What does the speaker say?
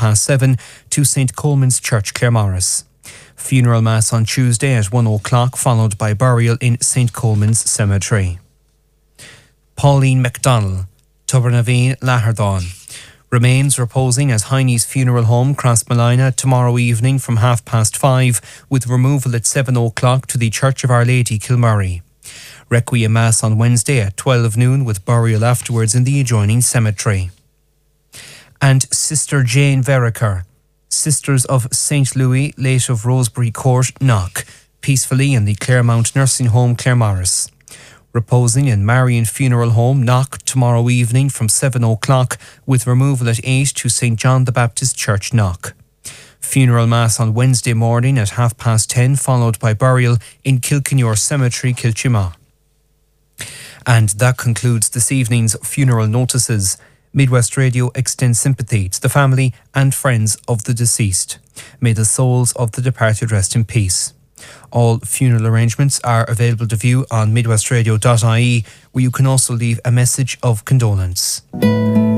7:30 to St Coleman's Church, Claremorris. Funeral Mass on Tuesday at 1 o'clock, followed by burial in St Coleman's Cemetery. Pauline MacDonald, Tubernaveen, Lahardán. Remains reposing at Heine's Funeral Home, Crossmolina, tomorrow evening from 5:30, with removal at 7 o'clock to the Church of Our Lady, Kilmurray. Requiem Mass on Wednesday at 12 noon, with burial afterwards in the adjoining cemetery. And Sister Jane Vereker, Sisters of St Louis, late of Rosebery Court, Knock, peacefully in the Claremont Nursing Home, Claremorris. Reposing in Marion Funeral Home, Knock, tomorrow evening from 7 o'clock, with removal at 8 to St John the Baptist Church, Knock. Funeral Mass on Wednesday morning at 10:30, followed by burial in Kilkenure Cemetery, Kilchima. And that concludes this evening's funeral notices. Midwest Radio extends sympathy to the family and friends of the deceased. May the souls of the departed rest in peace. All funeral arrangements are available to view on midwestradio.ie, where you can also leave a message of condolence.